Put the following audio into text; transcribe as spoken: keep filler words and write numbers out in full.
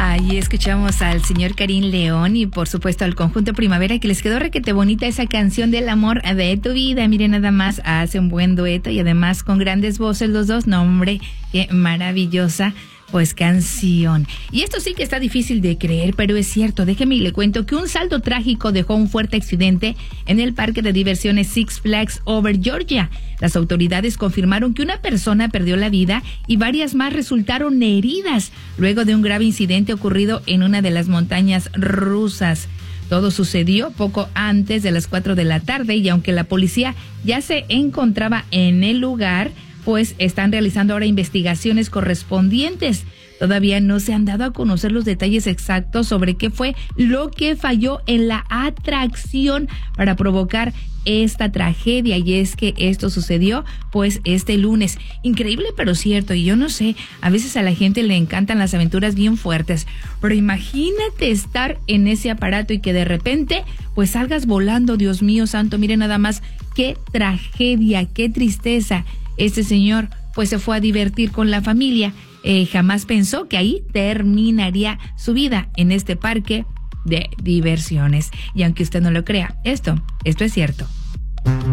Ahí escuchamos al señor Karim León y por supuesto al conjunto Primavera, que les quedó requete bonita esa canción del amor de tu vida. Miren, nada más, hace un buen dueto y además con grandes voces los dos. No, hombre, qué maravillosa pues canción. Y esto sí que está difícil de creer, pero es cierto. Déjeme y le cuento que un saldo trágico dejó un fuerte accidente en el parque de diversiones Six Flags Over Georgia. Las autoridades confirmaron que una persona perdió la vida y varias más resultaron heridas luego de un grave incidente ocurrido en una de las montañas rusas. Todo sucedió poco antes de las cuatro de la tarde y aunque la policía ya se encontraba en el lugar, pues están realizando ahora investigaciones correspondientes. Todavía no se han dado a conocer los detalles exactos sobre qué fue lo que falló en la atracción para provocar esta tragedia, y es que esto sucedió pues este lunes. Increíble pero cierto, y yo no sé, a veces a la gente le encantan las aventuras bien fuertes, pero imagínate estar en ese aparato y que de repente pues salgas volando. Dios mío santo, miren nada más, qué tragedia, qué tristeza. Este señor pues se fue a divertir con la familia, eh, jamás pensó que ahí terminaría su vida en este parque de diversiones. Y aunque usted no lo crea, esto, esto es cierto.